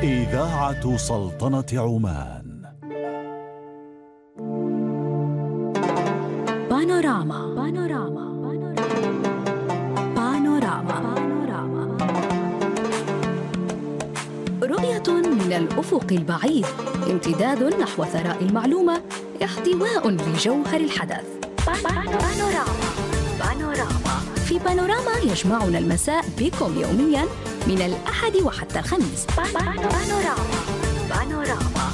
إذاعة سلطنة عمان. بانوراما بانوراما بانوراما بانوراما رؤية من الأفق البعيد، امتداد نحو ثراء المعلومة، احتواء لجوهر الحدث. بانوراما بانوراما. في بانوراما يجمعنا المساء بكم يوميا من الأحد وحتى الخميس. بانوراما بانوراما.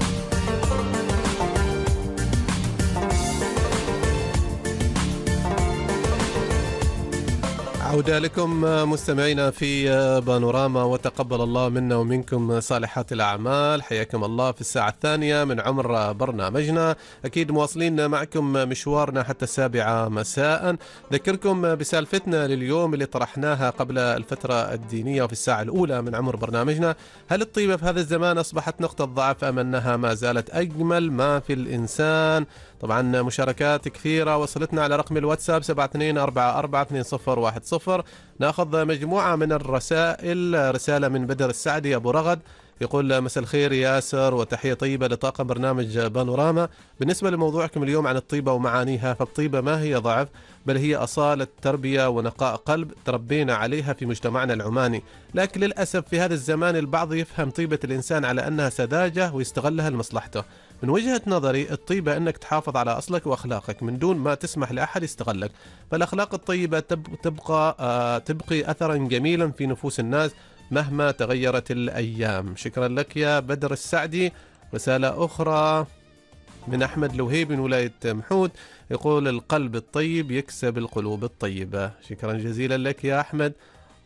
عودة لكم مستمعينا في بانوراما، وتقبل الله منا ومنكم صالحات الأعمال. حياكم الله في الساعة الثانية من عمر برنامجنا. أكيد مواصلين معكم مشوارنا حتى 7 مساء. ذكركم بسالفتنا لليوم اللي طرحناها قبل الفترة الدينية وفي الساعة الأولى من عمر برنامجنا: هل الطيبة في هذا الزمان أصبحت نقطة ضعف أم أنها ما زالت أجمل ما في الإنسان؟ طبعا مشاركات كثيرة وصلتنا على رقم الواتساب 72442010. ناخذ مجموعة من الرسائل. رسالة من بدر السعدي أبو رغد يقول: مساء الخير ياسر، وتحية طيبة لطاقم برنامج بانوراما. بالنسبة لموضوعكم اليوم عن الطيبة ومعانيها، فالطيبة ما هي ضعف، بل هي أصالة تربية ونقاء قلب تربينا عليها في مجتمعنا العماني. لكن للأسف في هذا الزمان البعض يفهم طيبة الإنسان على أنها سذاجة ويستغلها لمصلحته. من وجهة نظري الطيبة أنك تحافظ على أصلك وأخلاقك من دون ما تسمح لأحد يستغلك. فالأخلاق الطيبة تبقي أثرا جميلا في نفوس الناس مهما تغيرت الأيام. شكرا لك يا بدر السعدي. رسالة أخرى من أحمد لوهيب من ولاية محود يقول: القلب الطيب يكسب القلوب الطيبة. شكرا جزيلا لك يا أحمد.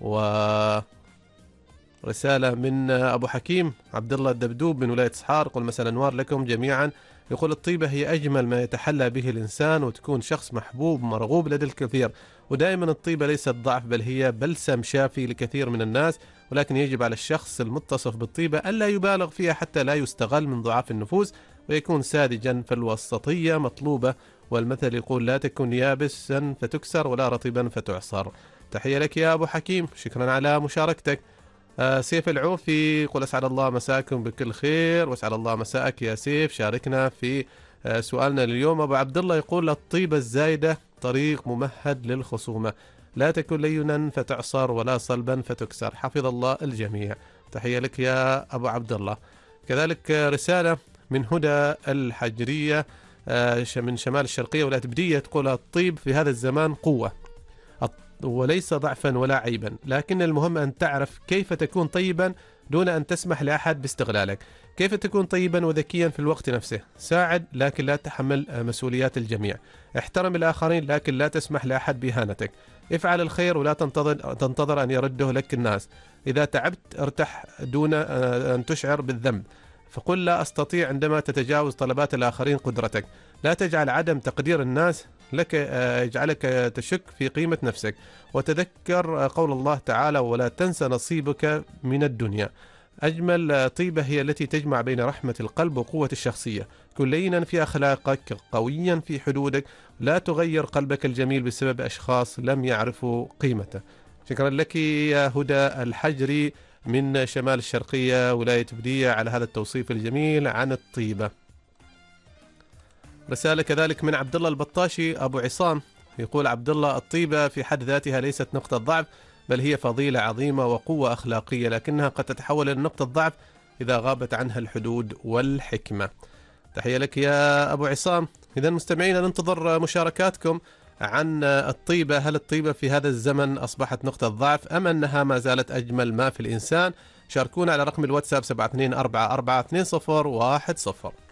ورسالة من أبو حكيم عبد الله الدبدوب من ولاية صحار يقول: مساء الأنوار لكم جميعا. يقول: الطيبة هي أجمل ما يتحلى به الإنسان، وتكون شخص محبوب مرغوب لدى الكثير. ودائما الطيبة ليست ضعف، بل هي بلسم شافي لكثير من الناس. ولكن يجب على الشخص المتصف بالطيبة ألا يبالغ فيها حتى لا يستغل من ضعاف النفوس، ويكون ساذجا. فالوسطية مطلوبة، والمثل يقول: لا تكن يابسا فتكسر ولا رطبا فتعصر. تحية لك يا أبو حكيم، شكرا على مشاركتك. سيف العوفي يقول: أسعد الله مساكم بكل خير. وأسعد الله مساءك يا سيف. شاركنا في سؤالنا اليوم. أبو عبد الله يقول: الطيبة الزايدة طريق ممهد للخصومة، لا تكن لينا فتعصر ولا صلبا فتكسر. حفظ الله الجميع. تحية لك يا أبو عبد الله. كذلك رسالة من هدى الحجرية من شمال الشرقية ولاية بدية تقول: الطيب في هذا الزمان قوة وليس ضعفا ولا عيبا، لكن المهم أن تعرف كيف تكون طيبا دون أن تسمح لأحد باستغلالك. كيف تكون طيبا وذكيا في الوقت نفسه. ساعد لكن لا تحمل مسؤوليات الجميع. احترم الآخرين لكن لا تسمح لأحد بإهانتك. افعل الخير ولا تنتظر أن يرده لك الناس. إذا تعبت ارتاح دون أن تشعر بالذنب. فقل لا أستطيع عندما تتجاوز طلبات الآخرين قدرتك. لا تجعل عدم تقدير الناس لك يجعلك تشك في قيمة نفسك. وتذكر قول الله تعالى: ولا تنسى نصيبك من الدنيا. أجمل طيبة هي التي تجمع بين رحمة القلب وقوة الشخصية. كن لينا في أخلاقك، قويا في حدودك. لا تغير قلبك الجميل بسبب أشخاص لم يعرفوا قيمته. شكرا لك يا هدى الحجري من شمال الشرقية ولاية بدية على هذا التوصيف الجميل عن الطيبة. رسالة كذلك من عبد الله البطاشي أبو عصام يقول: عبد الله: الطيبة في حد ذاتها ليست نقطة ضعف، بل هي فضيلة عظيمة وقوة أخلاقية، لكنها قد تتحول إلى نقطة ضعف إذا غابت عنها الحدود والحكمة. تحية لك يا أبو عصام. إذا مستمعين ننتظر مشاركاتكم عن الطيبة. هل الطيبة في هذا الزمن أصبحت نقطة ضعف أم أنها ما زالت أجمل ما في الإنسان؟ شاركونا على رقم الواتساب 72442010.